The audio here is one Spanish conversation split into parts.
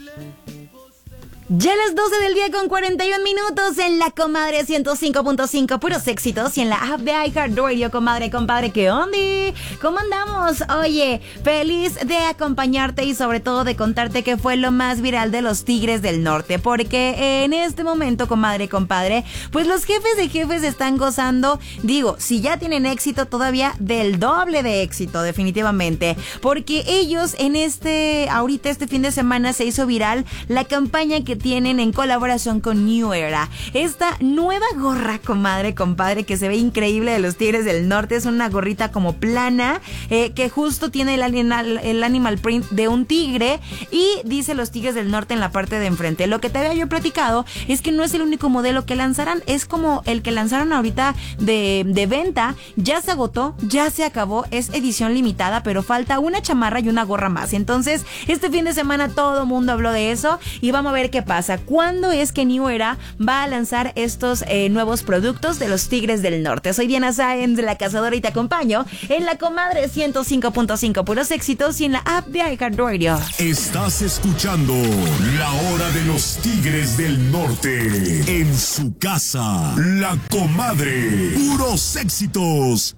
Ya las 12 del día con 41 minutos en la Comadre 105.5, puros éxitos, y en la app de iHeartRadio, comadre, compadre, ¿qué onda? ¿Cómo andamos? Oye, feliz de acompañarte y sobre todo de contarte qué fue lo más viral de los Tigres del Norte, porque en este momento, comadre, compadre, pues los jefes de jefes están gozando, digo, si ya tienen éxito, todavía del doble de éxito, definitivamente, porque ellos ahorita este fin de semana se hizo viral la campaña que tienen en colaboración con New Era. Esta nueva gorra, comadre, compadre, que se ve increíble, de los Tigres del Norte. Es una gorrita como plana, que justo tiene el animal print de un tigre y dice los Tigres del Norte en la parte de enfrente. Lo que te había yo platicado es que no es el único modelo que lanzarán, es como el que lanzaron ahorita de venta. Ya se agotó, ya se acabó, es edición limitada, pero falta una chamarra y una gorra más. Entonces, este fin de semana todo el mundo habló de eso y vamos a ver qué pasa. ¿Cuándo es que New Era va a lanzar estos nuevos productos de los Tigres del Norte? Soy Diana Sáenz de La Cazadora y te acompaño en la Comadre 105.5, puros éxitos, y en la app de iHeartRadio. Estás escuchando La Hora de los Tigres del Norte en su casa. La Comadre, puros éxitos.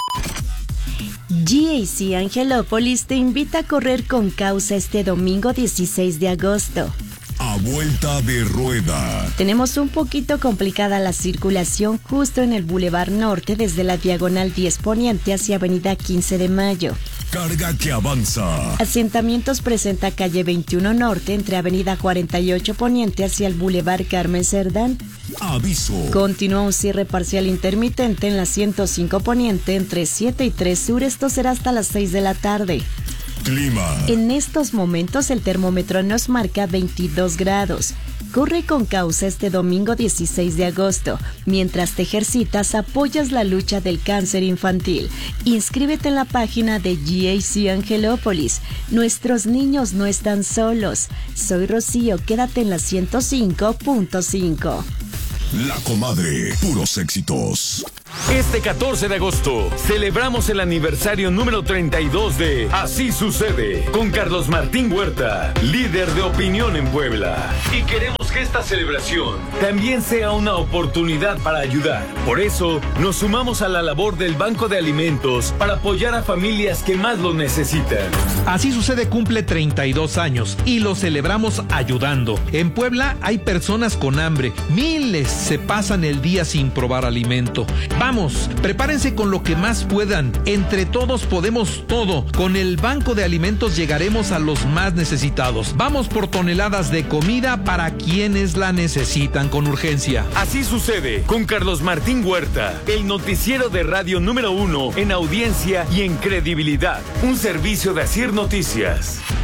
GAC Angelópolis te invita a correr con causa este domingo 16 de agosto. A vuelta de rueda. Tenemos un poquito complicada la circulación justo en el Boulevard Norte desde la Diagonal 10 Poniente hacia Avenida 15 de Mayo. Carga que avanza. Asentamientos presenta calle 21 Norte entre Avenida 48 Poniente hacia el Boulevard Carmen Cerdán. Aviso. Continúa un cierre parcial intermitente en la 105 Poniente entre 7 y 3 Sur. Esto será hasta las 6 de la tarde. Clima. En estos momentos el termómetro nos marca 22 grados. Corre con causa este domingo 16 de agosto. Mientras te ejercitas, apoyas la lucha del cáncer infantil. Inscríbete en la página de GAC Angelópolis. Nuestros niños no están solos. Soy Rocío, quédate en la 105.5. La Comadre, puros éxitos. Este 14 de agosto celebramos el aniversario número 32 de Así Sucede con Carlos Martín Huerta, líder de opinión en Puebla. Y queremos que esta celebración también sea una oportunidad para ayudar. Por eso nos sumamos a la labor del Banco de Alimentos para apoyar a familias que más lo necesitan. Así Sucede cumple 32 años y lo celebramos ayudando. En Puebla hay personas con hambre, miles se pasan el día sin probar alimento. Vamos, prepárense con lo que más puedan. Entre todos podemos todo. Con el Banco de Alimentos llegaremos a los más necesitados. Vamos por toneladas de comida para quienes la necesitan con urgencia. Así Sucede con Carlos Martín Huerta, el noticiero de radio número 1 en audiencia y en credibilidad. Un servicio de Asir Noticias.